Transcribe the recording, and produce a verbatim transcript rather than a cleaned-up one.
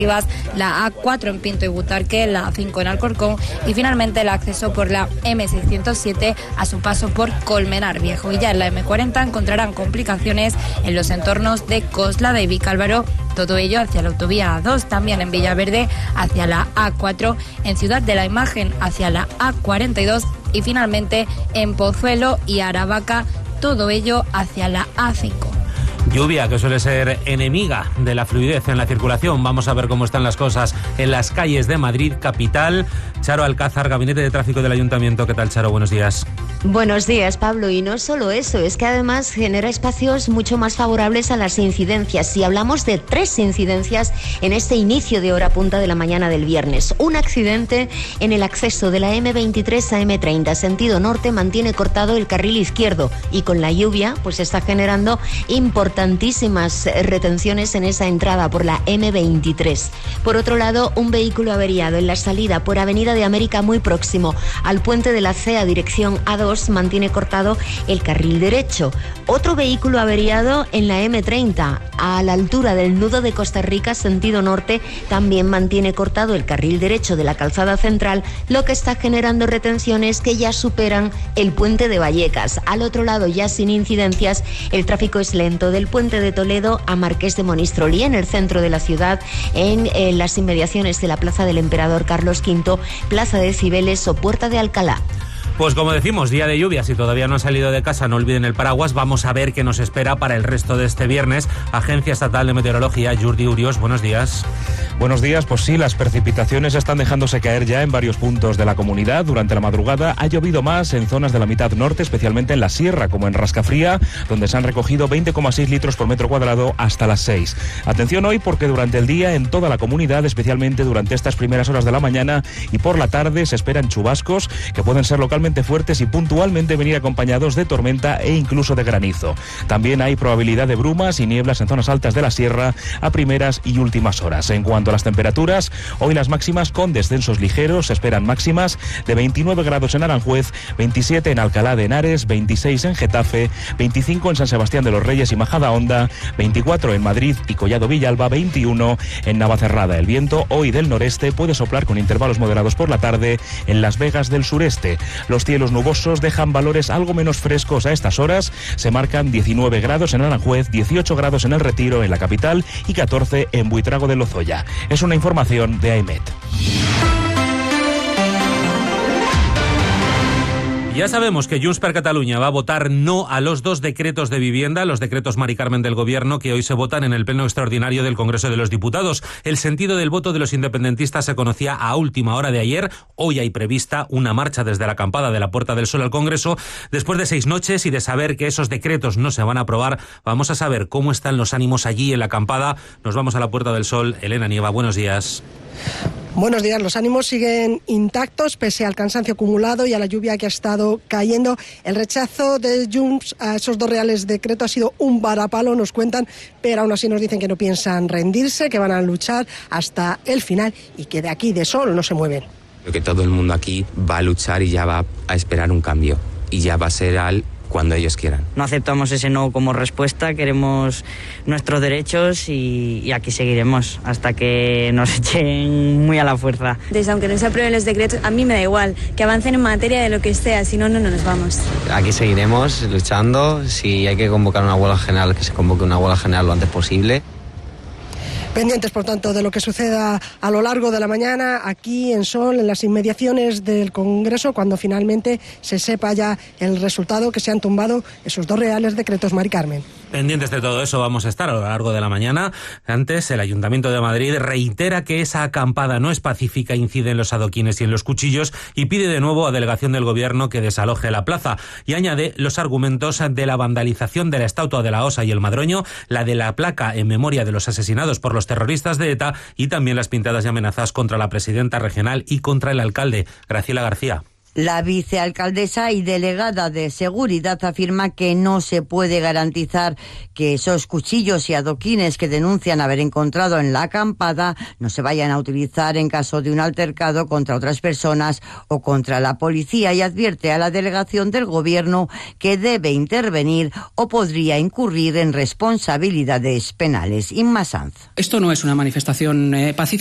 la A cuatro en Pinto y Butarque, la A cinco en Alcorcón y finalmente el acceso por la eme seiscientos siete a su paso por Colmenar Viejo. Y ya en la eme cuarenta encontrarán complicaciones en los entornos de Coslada y Vicálvaro, todo ello hacia la autovía A dos, también en Villaverde hacia la A cuatro, en Ciudad de la Imagen hacia la A cuarenta y dos y finalmente en Pozuelo y Aravaca, todo ello hacia la A cinco. Lluvia que suele ser enemiga de la fluidez en la circulación. Vamos a ver cómo están las cosas en las calles de Madrid capital. Charo Alcázar, Gabinete de Tráfico del Ayuntamiento. ¿Qué tal, Charo? Buenos días. Buenos días, Pablo. Y no solo eso, es que además genera espacios mucho más favorables a las incidencias. Si hablamos de tres incidencias en este inicio de hora punta de la mañana del viernes. Un accidente en el acceso de la eme veintitrés a eme treinta, sentido norte, mantiene cortado el carril izquierdo y con la lluvia pues está generando importantísimas retenciones en esa entrada por la eme veintitrés. Por otro lado, un vehículo averiado en la salida por Avenida de América muy próximo al puente de la C a dirección A dos mantiene cortado el carril derecho. Otro vehículo averiado en la eme treinta a la altura del nudo de Costa Rica sentido norte también mantiene cortado el carril derecho de la calzada central, lo que está generando retenciones que ya superan el puente de Vallecas. Al otro lado, ya sin incidencias, el tráfico es lento del puente de Toledo a Marqués de Monistrol en el centro de la ciudad, en, en las inmediaciones de la Plaza del Emperador Carlos quinto, Plaza de Cibeles o Puerta de Alcalá. Pues como decimos, día de lluvia. Si todavía no han salido de casa, no olviden el paraguas. Vamos a ver qué nos espera para el resto de este viernes. Agencia Estatal de Meteorología, Jordi Urios, buenos días. Buenos días, pues sí, las precipitaciones están dejándose caer ya en varios puntos de la comunidad. Durante la madrugada ha llovido más en zonas de la mitad norte, especialmente en la sierra, como en Rascafría, donde se han recogido veinte coma seis litros por metro cuadrado hasta las seis. Atención hoy porque durante el día en toda la comunidad, especialmente durante estas primeras horas de la mañana y por la tarde, se esperan chubascos que pueden ser localmente fuertes y puntualmente venir acompañados de tormenta e incluso de granizo. También hay probabilidad de brumas y nieblas en zonas altas de la sierra a primeras y últimas horas. En cuanto a las temperaturas, hoy las máximas con descensos ligeros, se esperan máximas de veintinueve grados en Aranjuez, veintisiete en Alcalá de Henares, veintiséis en Getafe, veinticinco en San Sebastián de los Reyes y Majadahonda, veinticuatro en Madrid y Collado Villalba, veintiuno en Navacerrada. El viento hoy del noreste puede soplar con intervalos moderados por la tarde en Las Vegas del sureste. Los cielos nubosos dejan valores algo menos frescos a estas horas. Se marcan diecinueve grados en Aranjuez, dieciocho grados en El Retiro, en la capital, y catorce en Buitrago de Lozoya. Es una información de AEMET. Ya sabemos que Junts per Catalunya va a votar no a los dos decretos de vivienda, los decretos Mari Carmen del Gobierno, que hoy se votan en el Pleno Extraordinario del Congreso de los Diputados. El sentido del voto de los independentistas se conocía a última hora de ayer. Hoy hay prevista una marcha desde la acampada de la Puerta del Sol al Congreso. Después de seis noches y de saber que esos decretos no se van a aprobar, vamos a saber cómo están los ánimos allí en la acampada. Nos vamos a la Puerta del Sol. Elena Nieva, buenos días. Buenos días. Los ánimos siguen intactos pese al cansancio acumulado y a la lluvia que ha estado cayendo. El rechazo de Junts a esos dos reales decretos ha sido un varapalo, nos cuentan, pero aún así nos dicen que no piensan rendirse, que van a luchar hasta el final y que de aquí de Sol no se mueven. Creo que todo el mundo aquí va a luchar y ya va a esperar un cambio y ya va a ser al cuando ellos quieran. No aceptamos ese no como respuesta, queremos nuestros derechos y, y aquí seguiremos hasta que nos echen muy a la fuerza. Entonces, aunque no se aprueben los decretos, a mí me da igual, que avancen en materia de lo que sea, si no, no nos vamos. Aquí seguiremos luchando, si hay que convocar una huelga general, que se convoque una huelga general lo antes posible. Pendientes, por tanto, de lo que suceda a lo largo de la mañana aquí en Sol, en las inmediaciones del Congreso, cuando finalmente se sepa ya el resultado, que se han tumbado esos dos reales decretos Mari Carmen. Pendientes de todo eso vamos a estar a lo largo de la mañana. Antes, el Ayuntamiento de Madrid reitera que esa acampada no es pacífica, incide en los adoquines y en los cuchillos y pide de nuevo a delegación del Gobierno que desaloje la plaza. Y añade los argumentos de la vandalización de la estatua de la Osa y el Madroño, la de la placa en memoria de los asesinados por los terroristas de ETA y también las pintadas y amenazas contra la presidenta regional y contra el alcalde, Graciela García. La vicealcaldesa y delegada de seguridad afirma que no se puede garantizar que esos cuchillos y adoquines que denuncian haber encontrado en la acampada no se vayan a utilizar en caso de un altercado contra otras personas o contra la policía, y advierte a la delegación del gobierno que debe intervenir o podría incurrir en responsabilidades penales. Inma Sanz. Esto no es una manifestación eh, pacífica.